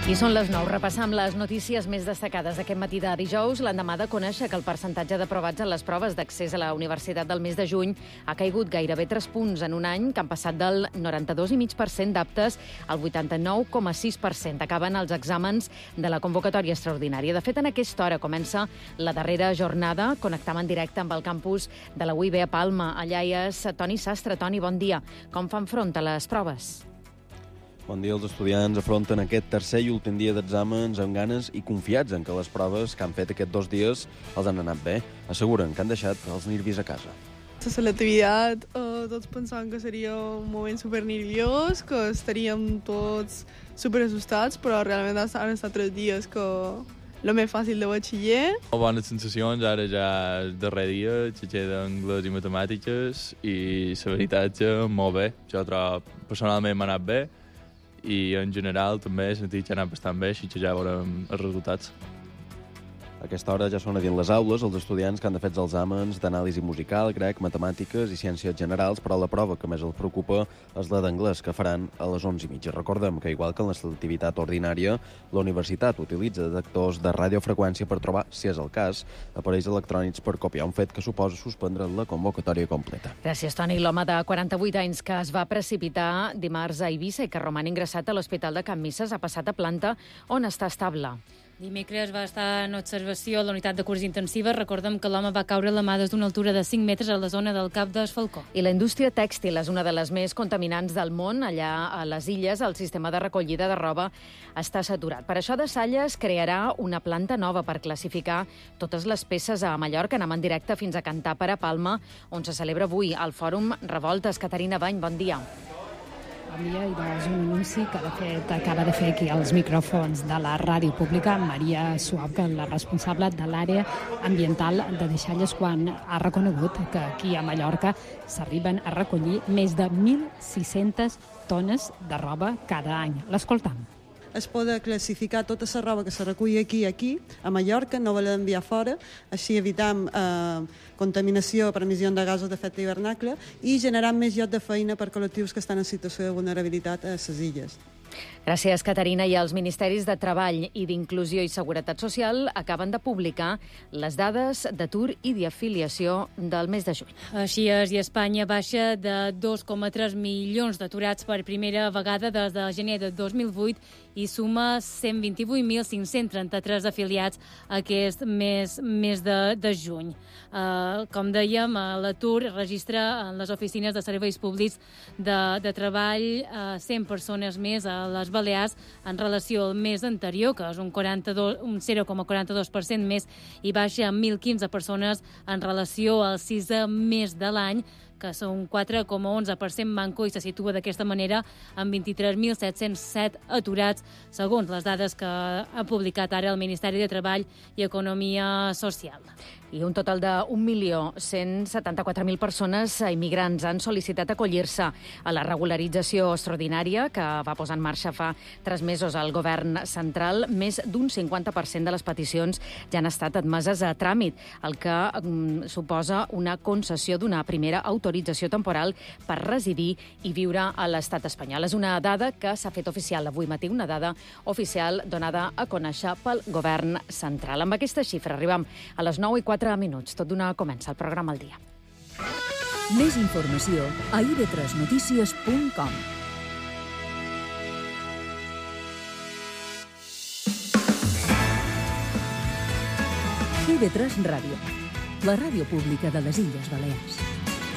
I són les 9. Repassam les notícies més destacades d'aquest matí de dijous, l'endemà de conèixer que el percentatge d'aprovats en les proves d'accés a la universitat del mes de juny ha caigut gairebé 3 punts en un any, que han passat del 92,5% d'aptes al 89,6%. Acaben els exàmens de la convocatòria extraordinària. De fet, en aquesta hora comença la darrera jornada. Connectam en directe amb el campus de la UIB a Palma. Allà hi és Toni Sastre. Toni, bon dia. Com fan front a les proves? Bon dia. Els estudiants afronten aquest tercer i últim dia d'exàmens amb ganes i confiats en que les proves que han fet aquests 2 dies els han anat bé. Asseguren que han deixat els nervis a casa. La selectivitat, tots pensaven que seria un moment supernerviós, que estaríem tots superassustats, però realment han estat 3 dies que el més fàcil de batxiller. Bones sensacions, ara ja el darrer dia, xatxer d'anglès i matemàtiques, i la veritat, molt bé. Jo trobo, personalment m'ha anat bé, i en general també he sentit que ha anat bastant bé, així que ja veurem els resultats. A aquesta hora ja són a dins les aules els estudiants que han de fer els exàmens d'anàlisi musical, grec, matemàtiques i ciències generals, però la prova que més els preocupa és la d'anglès, que faran a les 11:30. Recordem que, igual que en la selectivitat ordinària, la universitat utilitza detectors de radiofreqüència per trobar, si és el cas, aparells electrònics per copiar, un fet que suposa suspendre la convocatòria completa. Gràcies, Toni. L'home de 48 anys que es va precipitar dimarts a Eivissa i que roman ingressat a l'Hospital de Can Misses ha passat a planta on està estable. Dimecres va estar en observació a la unitat de cures intensives. Recordem que l'home va caure a la mà des d'una altura de 5 metres a la zona del Cap d'Esfalcó. I la indústria tèxtil és una de les més contaminants del món. Allà a les illes el sistema de recollida de roba està saturat. Per això Desalles crearà una planta nova per classificar totes les peces a Mallorca. Anem en directe fins a Cantàpera, Palma, on se celebra avui el Fòrum Revoltes. Caterina Bany, bon dia. Bon dia, i doncs un anunci que de fet acaba de fer aquí als micròfons de la ràdio pública Maria Suau, que és la responsable de l'àrea ambiental de Deixalles, quan ha reconegut que aquí a Mallorca s'arriben a recollir més de 1.600 tones de roba cada any. L'escoltam. Es pot classificar tota la roba que se recull aquí, a Mallorca, no vol enviar fora, així evitam contaminació per emissió de gasos d'efecte hivernacle i generar més lloc de feina per col·lectius que estan en situació de vulnerabilitat a les illes. Gràcies, Caterina. I els Ministeris de Treball i d'Inclusió i Seguretat Social acaben de publicar les dades d'atur i d'afiliació del mes de juny. Així és, i Espanya baixa de 2,3 milions d'aturats per primera vegada des de gener de 2008 i suma 128.533 afiliats aquest mes de juny. Com dèiem, l'atur registra en les oficines de serveis públics de treball 100 persones més a les Balears en relació al mes anterior, que és un 0,42% més, i baixa en 1.015 persones en relació al 6è mes de l'any, que són un 4,11% manco, i se situa d'aquesta manera en 23.707 aturats, segons les dades que ha publicat ara el Ministeri de Treball i Economia Social. I un total de 1.174.000 persones immigrants han sol·licitat acollir-se a la regularització extraordinària que va posar en marxa fa 3 mesos el govern central. Més d'un 50% de les peticions ja han estat admeses a tràmit, el que suposa una concessió d'una primera autorització temporal per residir i viure a l'estat espanyol. És una dada que s'ha fet oficial avui matí, una dada oficial donada a conèixer pel govern central. Amb aquesta xifra arribem a les 9:04. Tot d'una comença el programa al dia. Més informació a ib3notícies.com. IB3 Ràdio, la ràdio pública de les Illes Balears.